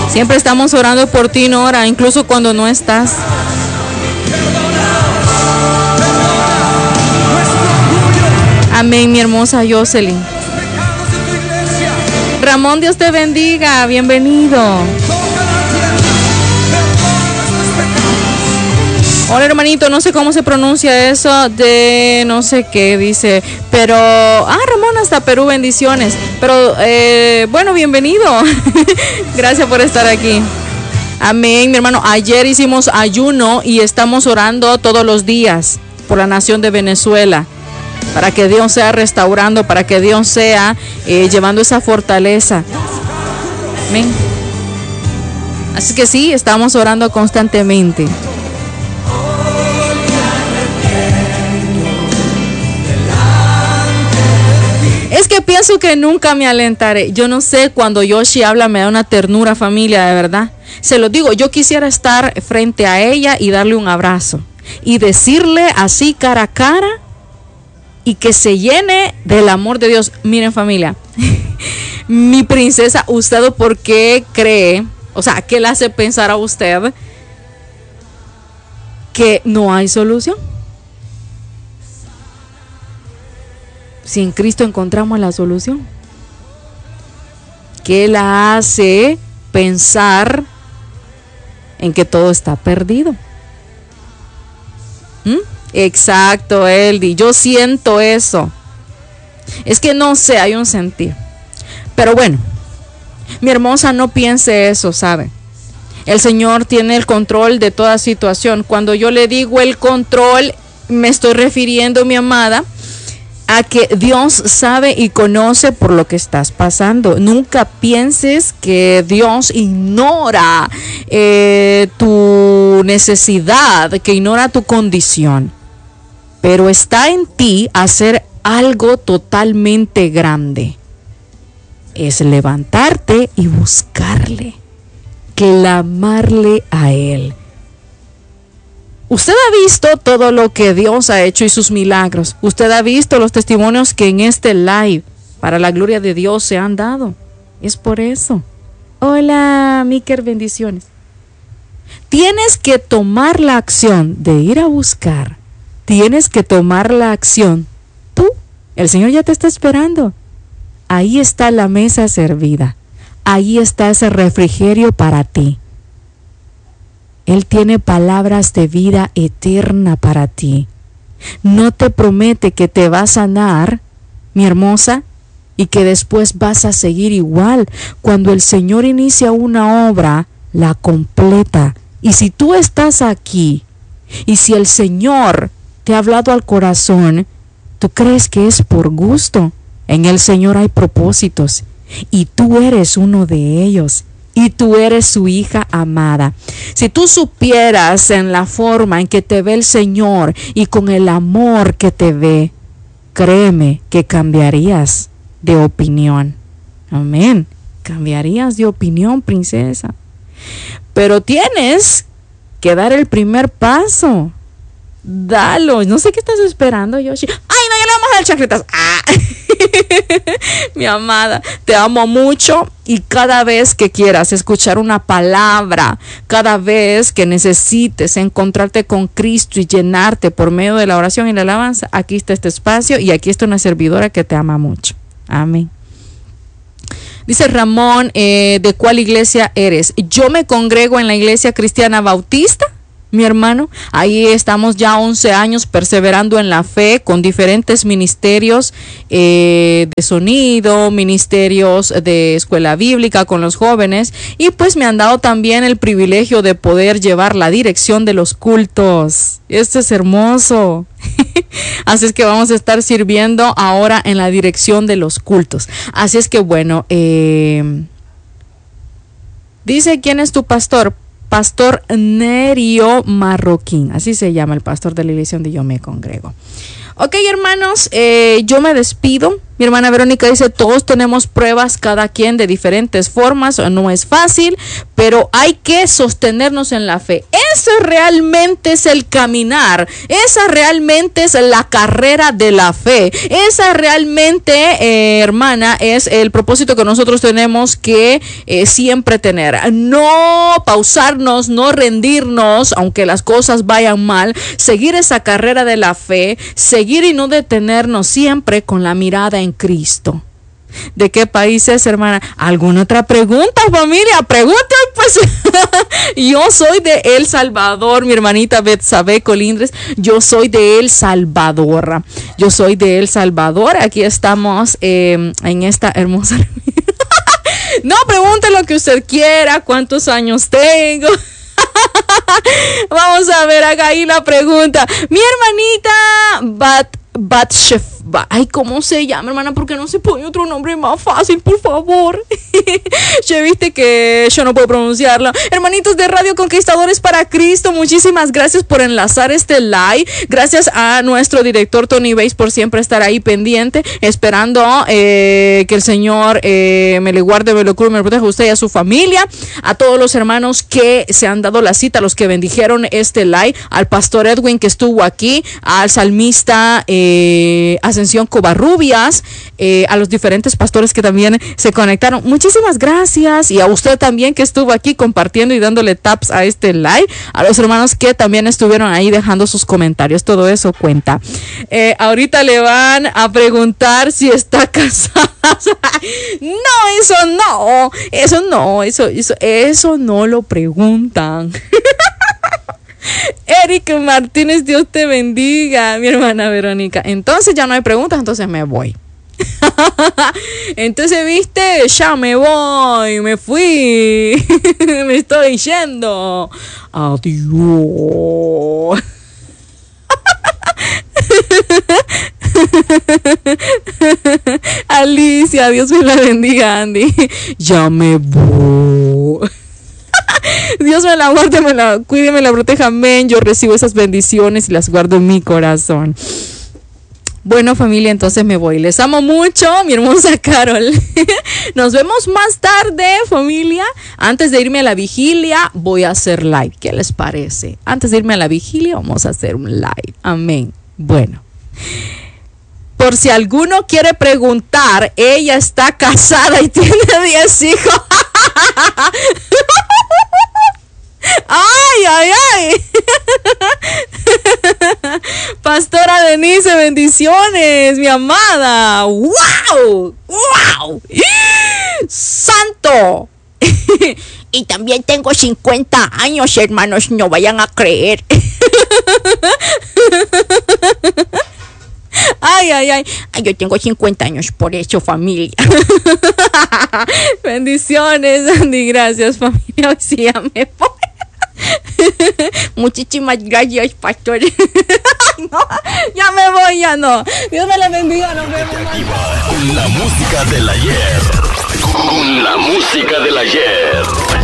Siempre estamos orando por ti, Nora, incluso cuando no estás. Amén, mi hermosa Jocelyn. Ramón, Dios te bendiga, bienvenido. Hola, hermanito, no sé cómo se pronuncia eso de no sé qué dice, pero Ramón hasta Perú, bendiciones. Pero bueno, bienvenido. Gracias por estar aquí. Amén, mi hermano. Ayer hicimos ayuno y estamos orando todos los días por la nación de Venezuela, para que Dios sea restaurando, para que Dios sea llevando esa fortaleza. Amén. Así que sí, estamos orando constantemente. Es que pienso que nunca me alentaré. Yo no sé, cuando Yoshi habla me da una ternura, familia, de verdad. Se lo digo, yo quisiera estar frente a ella y darle un abrazo y decirle así cara a cara, y que se llene del amor de Dios. Miren, familia, mi princesa, ¿usted por qué cree, o sea, qué le hace pensar a usted que no hay solución? Si en Cristo encontramos la solución, ¿qué la hace pensar en que todo está perdido? Exacto, Eldi, yo siento eso. Es que no sé, hay un sentir. Pero bueno, mi hermosa, no piense eso, ¿sabe? El Señor tiene el control de toda situación. Cuando yo le digo el control, me estoy refiriendo, mi amada, a que Dios sabe y conoce por lo que estás pasando. Nunca pienses que Dios ignora tu necesidad, que ignora tu condición. Pero está en ti hacer algo totalmente grande. Es levantarte y buscarle, clamarle a Él. Usted ha visto todo lo que Dios ha hecho y sus milagros. Usted ha visto los testimonios que en este live, para la gloria de Dios, se han dado. Es por eso. Hola, Miker, bendiciones. Tienes que tomar la acción de ir a buscar. Tienes que tomar la acción. Tú, el Señor ya te está esperando. Ahí está la mesa servida. Ahí está ese refrigerio para ti. Él tiene palabras de vida eterna para ti. No te promete que te va a sanar, mi hermosa, y que después vas a seguir igual. Cuando el Señor inicia una obra, la completa. Y si tú estás aquí, y si el Señor te ha hablado al corazón, tú crees que es por gusto. En el Señor hay propósitos, y tú eres uno de ellos. Y tú eres su hija amada. Si tú supieras en la forma en que te ve el Señor y con el amor que te ve, créeme que cambiarías de opinión. Amén. Cambiarías de opinión, princesa. Pero tienes que dar el primer paso. Dalo. No sé qué estás esperando, Yoshi. ¡Ay, no! Ya le vamos a dar chancletas. Mi amada, te amo mucho, y cada vez que quieras escuchar una palabra, cada vez que necesites encontrarte con Cristo y llenarte por medio de la oración y la alabanza, aquí está este espacio y aquí está una servidora que te ama mucho. Amén. Dice Ramón, ¿de cuál iglesia eres? Yo me congrego en la Iglesia Cristiana Bautista, mi hermano. Ahí estamos ya 11 años perseverando en la fe, con diferentes ministerios de sonido, ministerios de escuela bíblica con los jóvenes, y pues me han dado también el privilegio de poder llevar la dirección de los cultos. Esto es hermoso. Así es que vamos a estar sirviendo ahora en la dirección de los cultos. Así es que bueno, dice, ¿quién es tu pastor? Pastor Nerio Marroquín, así se llama el pastor de la iglesia donde yo me congrego. Ok, hermanos, yo me despido. Mi hermana Verónica dice, todos tenemos pruebas, cada quien de diferentes formas, no es fácil, pero hay que sostenernos en la fe. Eso realmente es el caminar, esa realmente es la carrera de la fe, esa realmente, hermana, es el propósito que nosotros tenemos que siempre tener. No pausarnos, no rendirnos, aunque las cosas vayan mal, seguir esa carrera de la fe, seguir y no detenernos siempre con la mirada en Cristo. ¿De qué país es, hermana? ¿Alguna otra pregunta, familia? Pregunten, pues. Yo soy de El Salvador, mi hermanita Betsabe Colindres. Yo soy de El Salvador. Yo soy de El Salvador. Aquí estamos en esta hermosa. No, pregunte lo que usted quiera. ¿Cuántos años tengo? Vamos a ver, haga ahí la pregunta. Mi hermanita Batshef. Ay, ¿cómo se llama, hermana? Porque no se pone otro nombre más fácil, por favor. Ya viste que yo no puedo pronunciarlo. Hermanitos de Radio Conquistadores para Cristo, muchísimas gracias por enlazar este live. Gracias a nuestro director Tony Bates por siempre estar ahí pendiente, esperando que el Señor me le guarde, me lo cure, me lo proteja a usted y a su familia. A todos los hermanos que se han dado la cita, los que bendijeron este live, al pastor Edwin que estuvo aquí, al salmista Ascensión Covarrubias, a los diferentes pastores que también se conectaron. Muchísimas gracias. Y a usted también que estuvo aquí compartiendo y dándole taps a este live. A los hermanos que también estuvieron ahí dejando sus comentarios. Todo eso cuenta. Ahorita le van a preguntar si está casada. No, eso no lo preguntan. Eric Martínez, Dios te bendiga, mi hermana Verónica. Entonces ya no hay preguntas, entonces me voy. Entonces, viste, ya me voy, me fui. Me estoy yendo. Adiós. Alicia, Dios me la bendiga, Andy. Ya me voy. Dios me la guarde, me la cuide, me la proteja, amén. Yo recibo esas bendiciones y las guardo en mi corazón. Bueno, familia, entonces me voy. Les amo mucho, mi hermosa Carol. Nos vemos más tarde, familia. Antes de irme a la vigilia, voy a hacer live. ¿Qué les parece? Antes de irme a la vigilia, vamos a hacer un live. Amén. Bueno. Por si alguno quiere preguntar, ella está casada y tiene 10 hijos. ¡Ay! Pastora Denise, bendiciones, mi amada. ¡Wow! ¡Santo! Y también tengo 50 años, hermanos, no vayan a creer. Ay, yo tengo 50 años, por eso, familia. Bendiciones, Andy, gracias, familia. Hoy sí ya me voy. Muchísimas gracias, pastor. No, ya me voy, ya no. Dios me la bendiga, nos vemos. Con la música del ayer. Con la música del ayer.